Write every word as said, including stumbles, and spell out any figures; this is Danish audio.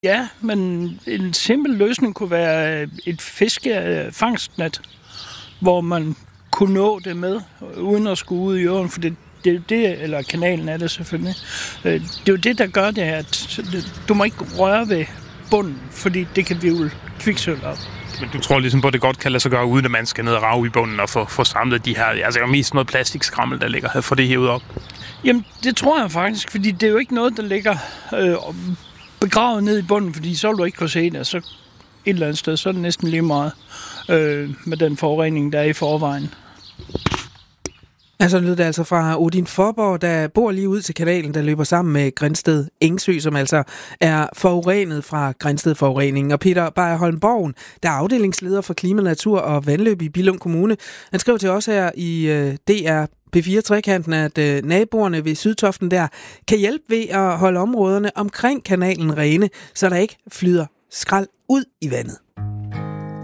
Ja, men en simpel løsning kunne være et fiskefangstnet, hvor man kunne nå det med, uden at skulle ud i jorden, for det, det er jo det, eller kanalen er det selvfølgelig. Det er jo det, der gør det, at du må ikke røre ved bunden, fordi det kan hvirvle kviksølv op. Men du tror ligesom på, at det godt kan lade sig gøre, uden at man skal ned og rage i bunden og få, få samlet de her, altså jo mest noget plastikskrammel, der ligger her, for det hævet op? Jamen, det tror jeg faktisk, fordi det er jo ikke noget, der ligger øh, begravet ned i bunden, fordi så vil du ikke kunne se det, så et eller andet sted, så er det næsten lige meget øh, med den forurening, der er i forvejen. Altså lød det altså fra Odin Forborg, der bor lige ud til kanalen, der løber sammen med Grindsted Engsø, som altså er forurenet fra Grindsted Forureningen. Og Peter Beyer-Holm Borgen, der er afdelingsleder for Klima, Natur og Vandløb i Billund Kommune, han skrev til os her i øh, D R P fire Trekanten, at øh, naboerne ved Sydtoften der kan hjælpe ved at holde områderne omkring kanalen rene, så der ikke flyder skrald ud i vandet.